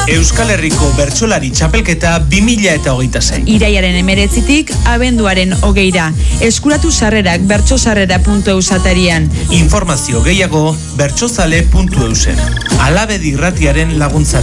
Euskal Herriko Bertsolari Txapelketa 2026. Iraiaren 19tik abenduaren 20ra. Eskuratu sarrerak bertsosarrera.eus atarian. Informazio gehiago bertsozale.eusen. Alabedi irratiaren laguntzarekin.